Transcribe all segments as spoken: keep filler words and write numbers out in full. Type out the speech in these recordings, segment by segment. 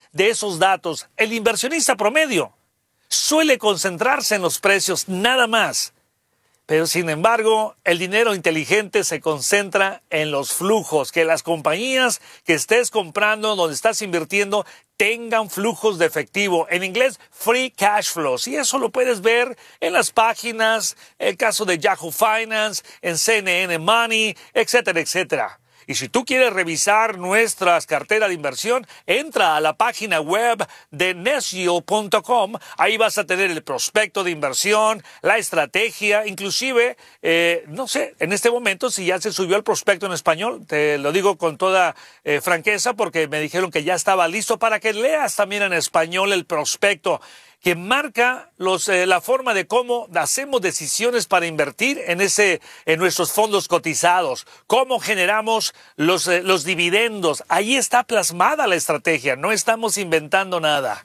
de esos datos, el inversionista promedio suele concentrarse en los precios nada más. Pero sin embargo, el dinero inteligente se concentra en los flujos, que las compañías que estés comprando, donde estás invirtiendo, tengan flujos de efectivo. En inglés, free cash flows. Y eso lo puedes ver en las páginas, el caso de Yahoo Finance, en C N N Money, etcétera, etcétera. Y si tú quieres revisar nuestras carteras de inversión, entra a la página web de nestyield punto com. Ahí vas a tener el prospecto de inversión, la estrategia, inclusive, eh, no sé, en este momento si ya se subió el prospecto en español, te lo digo con toda eh, franqueza porque me dijeron que ya estaba listo para que leas también en español el prospecto, que marca los, eh, la forma de cómo hacemos decisiones para invertir en, ese, en nuestros fondos cotizados, cómo generamos los, eh, los dividendos. Ahí está plasmada la estrategia, no estamos inventando nada.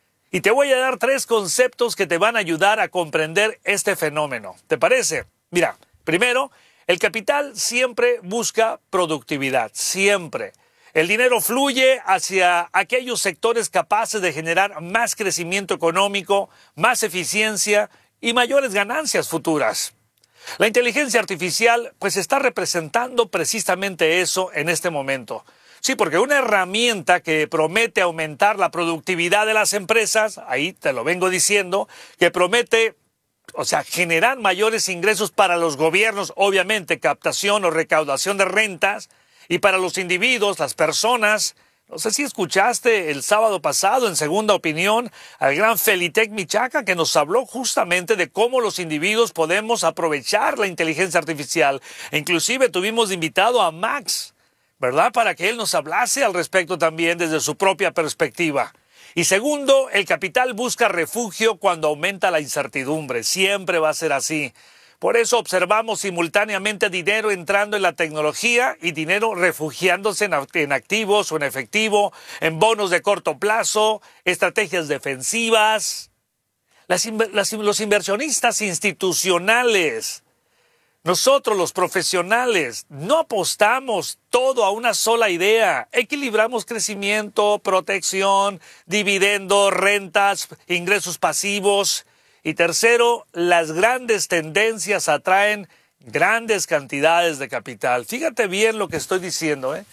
Y te voy a dar tres conceptos que te van a ayudar a comprender este fenómeno. ¿Te parece? Mira, primero, el capital siempre busca productividad, siempre. El dinero fluye hacia aquellos sectores capaces de generar más crecimiento económico, más eficiencia y mayores ganancias futuras. La inteligencia artificial pues está representando precisamente eso en este momento. Sí, porque una herramienta que promete aumentar la productividad de las empresas, ahí te lo vengo diciendo, que promete, o sea, generar mayores ingresos para los gobiernos, obviamente captación o recaudación de rentas, y para los individuos, las personas. No sé si escuchaste el sábado pasado, en Segunda Opinión, al gran Felitec Michaca, que nos habló justamente de cómo los individuos podemos aprovechar la inteligencia artificial. E inclusive tuvimos de invitado a Max, ¿verdad? Para que él nos hablase al respecto también desde su propia perspectiva. Y segundo, el capital busca refugio cuando aumenta la incertidumbre. Siempre va a ser así. Por eso observamos simultáneamente dinero entrando en la tecnología y dinero refugiándose en activos o en efectivo, en bonos de corto plazo, estrategias defensivas. Las, las, los inversionistas institucionales, nosotros los profesionales, no apostamos todo a una sola idea. Equilibramos crecimiento, protección, dividendos, rentas, ingresos pasivos. Y tercero, las grandes tendencias atraen grandes cantidades de capital. Fíjate bien lo que estoy diciendo, ¿eh?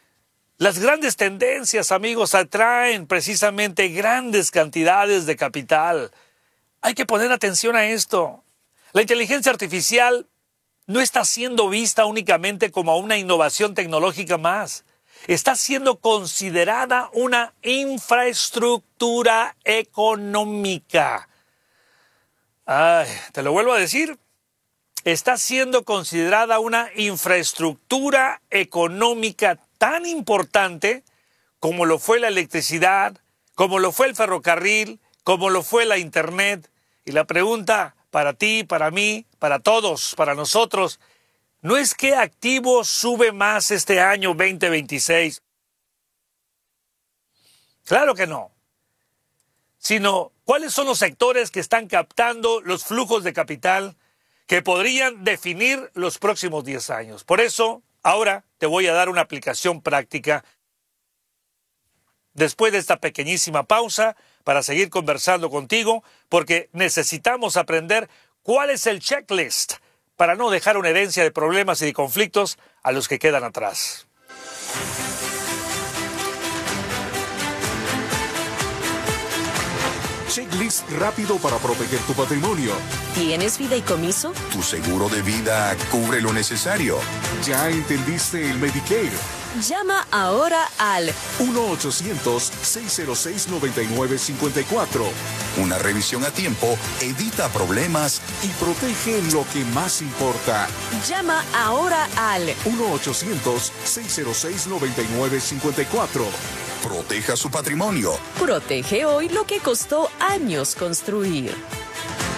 Las grandes tendencias, amigos, atraen precisamente grandes cantidades de capital. Hay que poner atención a esto. La inteligencia artificial no está siendo vista únicamente como una innovación tecnológica más. Está siendo considerada una infraestructura económica. Ay, te lo vuelvo a decir, está siendo considerada una infraestructura económica tan importante como lo fue la electricidad, como lo fue el ferrocarril, como lo fue la internet. Y la pregunta para ti, para mí, para todos, para nosotros, no es qué activo sube más este año veinte veintiséis. Claro que no. Sino cuáles son los sectores que están captando los flujos de capital que podrían definir los próximos diez años. Por eso, ahora te voy a dar una aplicación práctica después de esta pequeñísima pausa para seguir conversando contigo, porque necesitamos aprender cuál es el checklist para no dejar una herencia de problemas y de conflictos a los que quedan atrás. Checklist rápido para proteger tu patrimonio. ¿Tienes fideicomiso? Tu seguro de vida cubre lo necesario. ¿Ya entendiste el Medicare? Llama ahora al uno ochocientos, seis cero seis, nueve nueve cinco cuatro. Una revisión a tiempo evita problemas y protege lo que más importa. Llama ahora al uno ochocientos, seis cero seis, nueve nueve cinco cuatro. Proteja su patrimonio. Protege hoy lo que costó años construir.